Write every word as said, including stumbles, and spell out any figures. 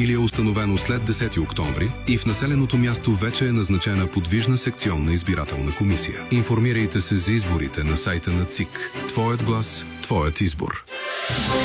или е установено след десети октомври и в населеното място вече е назначена подвижна секционна избирателна комисия. Информирайте се за изборите на сайта на ЦИК. Твоят глас, твоят избор.